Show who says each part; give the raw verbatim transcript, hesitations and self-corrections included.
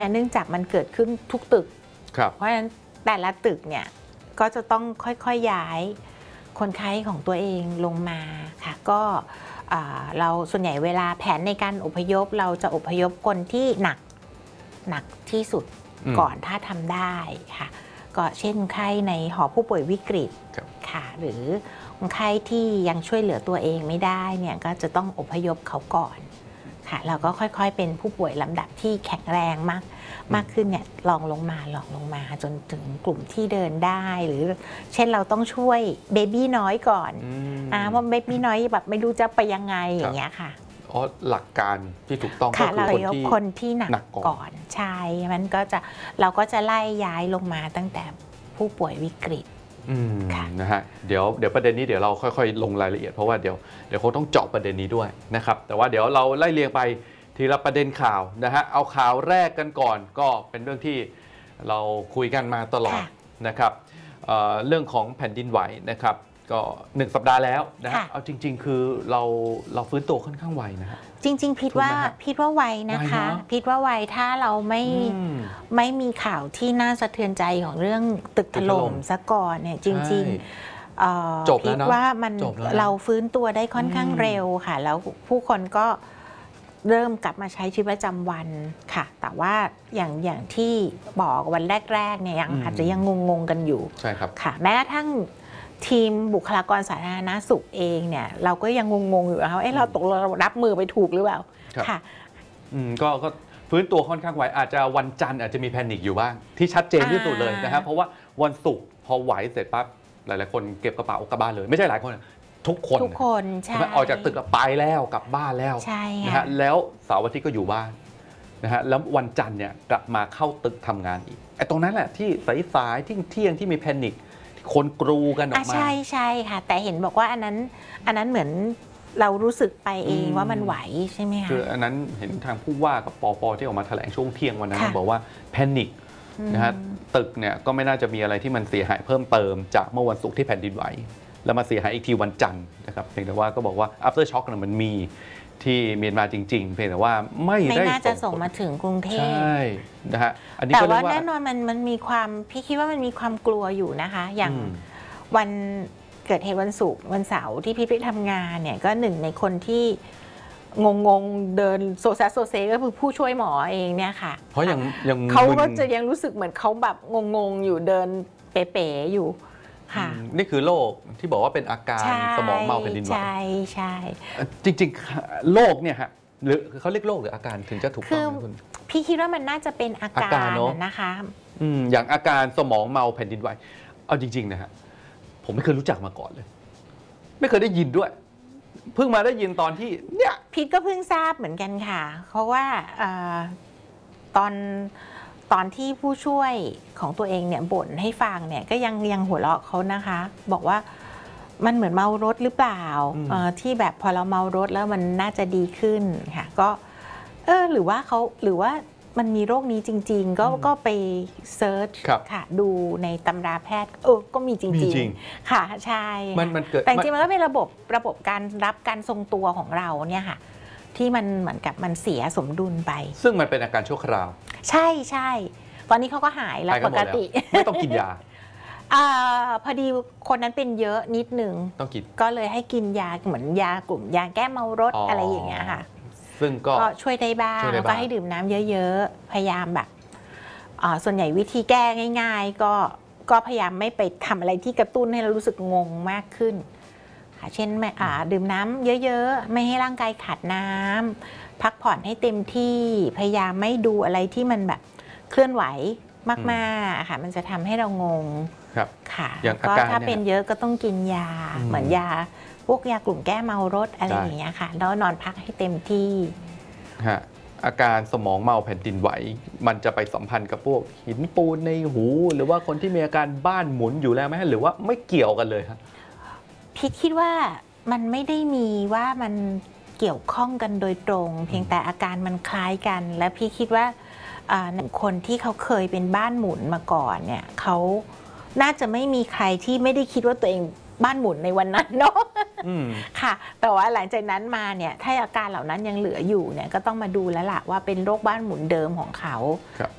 Speaker 1: เนื่องจากมันเกิดขึ้นทุกตึกเพราะฉะนั้นแต่ละตึกเนี่ยก็จะต้องค่อยๆย้ายคนไข้ของตัวเองลงมาค่ะก็เราส่วนใหญ่เวลาแผนในการอพยพเราจะอพยพคนที่หนักหนักที่สุดก่อนถ้าทำได้ค่ะก็เช่นไข้ในหอผู้ป่วยวิกฤตค่ะหรือคนไข้ที่ยังช่วยเหลือตัวเองไม่ได้เนี่ยก็จะต้องอพยพเขาก่อนค่ะเราก็ค่อยๆเป็นผู้ป่วยลำดับที่แข็งแรงมากมากขึ้นเนี่ยลองลงมาลองลงมาจนถึงกลุ่มที่เดินได้หรือเช่นเราต้องช่วยเบบี้น้อยก่อนอ่าเพราะเบบี้น้อยแบบไม่รู้จะไปยังไงอย่างเงี้ยค่ะ
Speaker 2: เพราะหลักการที่ถูกต้องก็คือคนที่
Speaker 1: คนที่หนักก่อนใช่มันก็จะเราก็จะไล่ย้ายลงมาตั้งแต่ผู้ป่วยวิกฤต
Speaker 2: นะฮะเดี๋ยวเดี๋ยวประเด็นนี้เดี๋ยวเราค่อยๆลงรายละเอียดเพราะว่าเดี๋ยวเดี๋ยวคงต้องเจาะประเด็นนี้ด้วยนะครับแต่ว่าเดี๋ยวเราไล่เรียงไปทีละประเด็นข่าวนะฮะเอาข่าวแรกกันก่อนก็เป็นเรื่องที่เราคุยกันมาตลอดนะครับเอ่อเรื่องของแผ่นดินไหวนะครับก็หนึ่งสัปดาห์แล้วนะฮะเอาจริงๆคือเราเราฟื้นตัวค่อนข้างไวนะฮะ
Speaker 1: จริงๆพิดว่าพิดว่าไวนะคะพิดว่าไวถ้าเราไม่ไม่มีข่าวที่น่าสะเทือนใจของเรื่องตึกถล่มซะก่อนเนี่ยจริงๆพิดว่ามันเราฟื้นตัวได้ค่อนข้างเร็วค่ะแล้วผู้คนก็เริ่มกลับมาใช้ชีวิตประจำวันค่ะแต่ว่าอย่างอย่างที่บอกวันแรกๆเนี่ยยังอาจจะยังงงๆกันอยู่
Speaker 2: ใช่ครับ
Speaker 1: ค่ะแม้กระทั่งทีมบุคลากรสาธารณสุขเองเนี่ยเราก็ยังงงๆอยู่ว่าเอ๊ะเราตกลงรับมือไปถูกหรือเปล่าค่ะ
Speaker 2: อืมก็ก็ฟื้นตัวค่อนข้างไวอาจจะวันจันทร์อาจจะมีแพนิคอยู่บ้างที่ชัดเจนที่สุดเลยนะครับเพราะว่าวันศุกร์พอไหวเสร็จปั๊บหลายๆคนเก็บกระเป๋ากลับบ้านเลยไม่ใช่หลายคนทุกคน
Speaker 1: ทุกคนใช่
Speaker 2: ออกจากตึกไปแล้วกลับบ้านแล้วนะฮะแล้วเสาร์อาทิตย์ก็อยู่บ้านนะฮะแล้ววันจันทร์เนี่ยกลับมาเข้าตึกทำงานอีกไอ้ตรงนั้นแหละที่สายๆที่เที่ยงที่มีแพนิคคนกรูกันออกมา
Speaker 1: ใช่ใช่ค่ะแต่เห็นบอกว่าอันนั้นอันนั้นเหมือนเรารู้สึกไปเองว่ามันไหวใช่ไหมคะ
Speaker 2: คืออันนั้นเห็นทางผู้ว่ากับปปที่ออกมาแถลงช่วงเที่ยงวันนั้นบอกว่าแพนิคนะฮะตึกเนี่ยก็ไม่น่าจะมีอะไรที่มันเสียหายเพิ่มเติมจากเมื่อวันศุกร์ที่แผ่นดินไหวแล้วมาเสียหายอีกทีวันจันทร์นะครับเพียงแต่ว่าก็บอกว่า after shock เนี่ยมันมีที่เมียนมาจริงๆเพียงแต่ว่าไม่ได้
Speaker 1: น่าจะส่งมาถึงกรุงเทพ
Speaker 2: ใช่นะฮะ
Speaker 1: อันนี้แต่ว่าแน่นอนมันมันมีความพี่คิดว่ามันมีความกลัวอยู่นะคะอย่างวันเกิดเหตุวันศุกร์วันเสาร์ที่พี่ไปทำงานเนี่ยก็หนึ่งในคนที่งงงเดินโซซัสโซเซก็คือผู้ช่วยหมอเองเนี่ยค่ะ
Speaker 2: เพราะยังยัง
Speaker 1: เขาก็จะยังรู้สึกเหมือนเขาแบบงงงอยู่เดินเป๋ๆอยู่ค่ะ
Speaker 2: นี่คือโรคที่บอกว่าเป็นอาการสมองเมาแผ่นดินไหว
Speaker 1: ใช่ใช่
Speaker 2: จริงๆโรคเนี่ยฮะหรือเขาเรียกโรคหรืออาการถึงจะถูกต้องคุณ
Speaker 1: พี่คิดว่ามันน่าจะเป็นอาการนะคะ
Speaker 2: อืมอย่างอาการสมองเมาแผ่นดินไหวเอาจริงๆนะฮะผมไม่เคยรู้จักมาก่อนเลยไม่เคยได้ยินด้วยเพิ่งมาได้ยินตอนที่เนี่ย
Speaker 1: พีทก็เพิ่งทราบเหมือนกันค่ะเพราะว่าตอนตอนที่ผู้ช่วยของตัวเองเนี่ยบ่นให้ฟังเนี่ยก็ยังยังหัวเราะเขานะคะบอกว่ามันเหมือนเมารถหรือเปล่าที่แบบพอเราเมารถแล้วมันน่าจะดีขึ้นค่ะก็เออหรือว่าเขาหรือว่ามันมีโรคนี้จริงๆก็ก็ไปเซิร์ชค่ะดูในตำราแพทย์เออก็มีจริงๆค่ะใช่แต่จริงๆมันก็เป็นระบบระบบการรับการทรงตัวของเราเนี่ยค่ะที่มันเหมือนกับมันเสียสมดุลไป
Speaker 2: ซึ่งมันเป็นอาการชั่วคราว
Speaker 1: ใช่ใช่ตอนนี้เขาก็หายแล้วปกติ
Speaker 2: ไม่ต้องกินยา
Speaker 1: อพอดีคนนั้นเป็นเยอะนิดนึง
Speaker 2: ต้องกิน
Speaker 1: ก็เลยให้กินยาเหมือนยากลุ่มยาแก้เมารถ อ, อะไรอย่างเงี้ยค่ะ
Speaker 2: ซึ่งก็
Speaker 1: ช่วยได้บ้างแล้วก็ให้ดื่มน้ำเยอะๆพยายามแบบส่วนใหญ่วิธีแก้ง่ายๆก็ก็พยายามไม่ไปทำอะไรที่กระตุ้นให้เรารู้สึกงงมากขึ้นเช่นดื่มน้ำเยอะๆไม่ให้ร่างกายขาดน้ำพักผ่อนให้เต็มที่พยายามไม่ดูอะไรที่มันแบบเคลื่อนไหวมากๆค่ะมันจะทำให้เรางงค่ะก็ถ้าเป็นเยอะก็ต้องกินยาเหมือนยาพวกยากลุ่มแก้เมารถอะไรอย่างเงี้ยค่ะแล้วนอนพักให้เต็มที่
Speaker 2: อาการสมองเมาแผ่นดินไหวมันจะไปสัมพันธ์กับพวกหินปูนในหูหรือว่าคนที่มีอาการบ้านหมุนอยู่แล้วไหมหรือว่าไม่เกี่ยวกันเลยครับ
Speaker 1: พี่คิดว่ามันไม่ได้มีว่ามันเกี่ยวข้องกันโดยตรงเพียงแต่อาการมันคล้ายกันและพี่คิดว่าหนึ่งคนที่เขาเคยเป็นบ้านหมุนมาก่อนเนี่ยเขาน่าจะไม่มีใครที่ไม่ได้คิดว่าตัวเองบ้านหมุนในวันนั้นเนาะค่ะแต่ว่าหลังจากนั้นมาเนี่ยถ้าอาการเหล่านั้นยังเหลืออยู่เนี่ยก็ต้องมาดูแล้วล่ะว่าเป็นโรคบ้านหมุนเดิมของเขา